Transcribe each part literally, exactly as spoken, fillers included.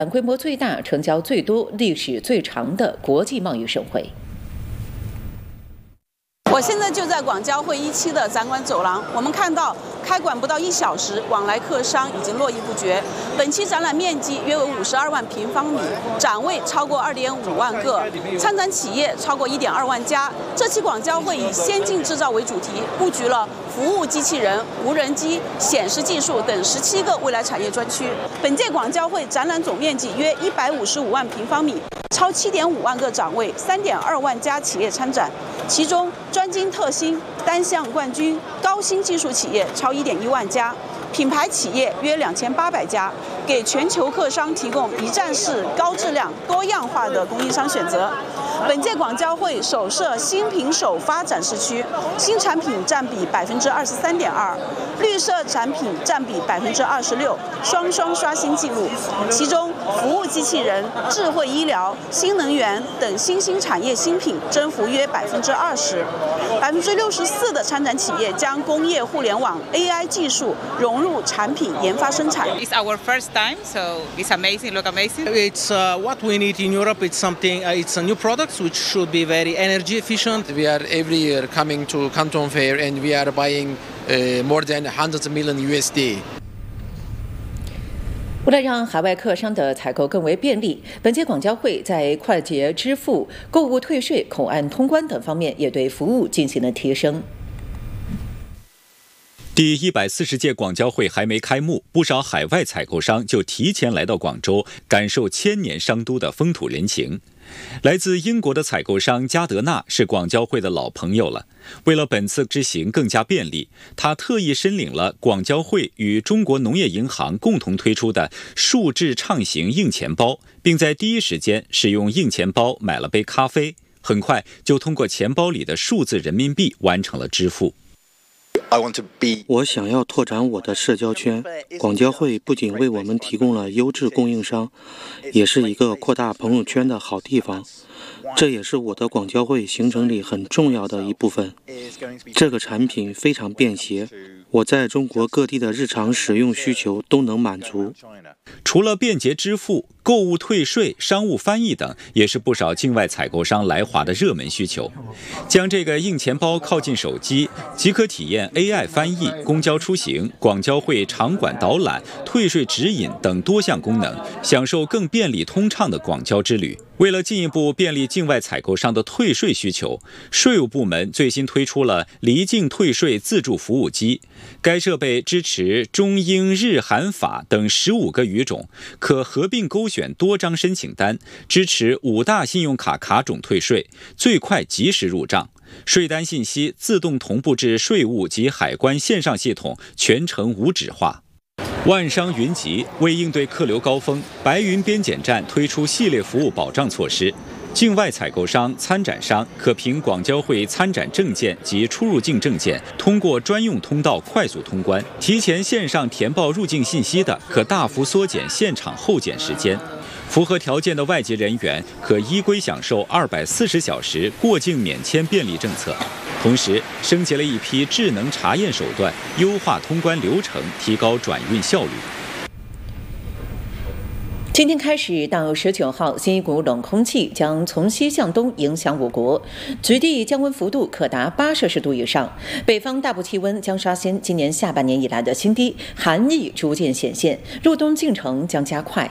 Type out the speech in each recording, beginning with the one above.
规模最大、成交最多、历史最长的国际贸易盛会。 我现在就在广交会一期的展馆走廊，我们看到开馆不到一小时，往来客商已经络绎不绝。本期展览面积约为五十二万平方米，展位超过二点五万个，参展企业超过一点二万家。这期广交会以先进制造为主题，布局了服务机器人、无人机、显示技术等十七个未来产业专区。本届广交会展览总面积约一百五十五万平方米，超七点五万个展位，三点二万家企业参展。其中，专精特新、单项冠军、高新技术企业超一点一万家，品牌企业约两千八百家，给全球客商提供一站式、高质量、多样化的供应商选择。本届广交会首设新品首发展示区，新产品占比百分之二十三点二，绿色产品占比百分之二十六，双双刷新纪录。其中，服务机器人、智慧医疗、新能源等新兴产业新品增幅约百分之二十。百分之六十四的参展企业将工业互联网 A I 技术融入产品研发生产。 It's our first time, so it's amazing. Look amazing. It's uh, what we need in Europe. It's something. Uh, it's a new product which should be very energy efficient. We are every year coming to Canton Fair and we are buying uh, more than one hundred million U S D. 为了让海外客商的采购更为便利，本届广交会在快捷支付、购物退税、口岸通关等方面也对服务进行了提升。 第一百四十届广交会还没开幕，不少海外采购商就提前来到广州，感受千年商都的风土人情。来自英国的采购商加德纳是广交会的老朋友了。为了本次之行更加便利，他特意申领了广交会与中国农业银行共同推出的数字畅行硬钱包，并在第一时间使用硬钱包买了杯咖啡，很快就通过钱包里的数字人民币完成了支付。 我想要拓展我的社交圈，广交会不仅为我们提供了优质供应商，也是一个扩大朋友圈的好地方。这也是我的广交会行程里很重要的一部分。这个产品非常便携，我在中国各地的日常使用需求都能满足。 除了便捷支付、购物退税、商务翻译等，也是不少境外采购商来华的热门需求。将这个硬钱包靠近手机，即可体验 A I 翻译、公交出行、广交会场馆导览、退税指引等多项功能，享受更便利通畅的广交之旅。为了进一步便利境外采购商的退税需求，税务部门最新推出了离境退税自助服务机。该设备支持中英日韩法等十五个语种，可合并勾选多张申请单，支持五大信用卡卡种退税，最快及时入账。税单信息自动同步至税务及海关线上系统，全程无纸化。万商云集，为应对客流高峰，白云边检站推出系列服务保障措施。境外采购商、参展商可凭广交会参展证件及出入境证件，通过专用通道快速通关。提前线上填报入境信息的，可大幅缩减现场候检时间。符合条件的外籍人员可依规享受二百四十小时过境免签便利政策。同时，升级了一批智能查验手段，优化通关流程，提高转运效率。 今天开始到十九号，新一股冷空气将从西向东影响我国，局地降温幅度可达八摄氏度以上。北方大部气温将刷新今年下半年以来的新低，寒意逐渐显现，入冬进程将加快。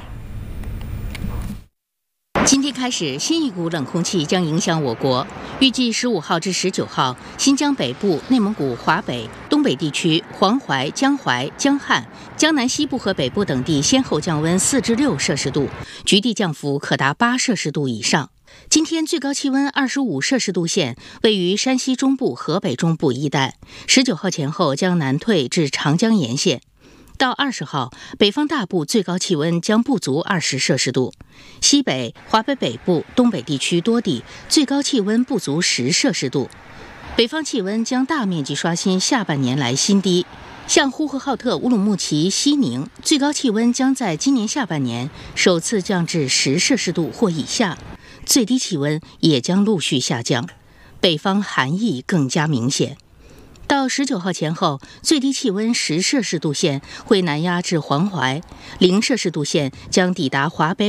今天开始，新一股冷空气将影响我国，预计十五号至十九号，新疆北部、内蒙古、华北、东北地区、黄淮、江淮、江汉、江南西部和北部等地先后降温四至六摄氏度，局地降幅可达八摄氏度以上。今天最高气温二十五摄氏度线位于山西中部、河北中部一带，十九号前后将南退至长江沿线。到二十号，北方大部最高气温将不足二十摄氏度，西北、华北北部、东北地区多地最高气温不足十摄氏度。北方气温将大面积刷新下半年来新低，像呼和浩特、乌鲁木齐、西宁，最高气温将在今年下半年首次降至十摄氏度或以下，最低气温也将陆续下降，北方寒意更加明显。 到十九号前后，最低气温十摄氏度线会南压至黄淮，零摄氏度线将抵达华北。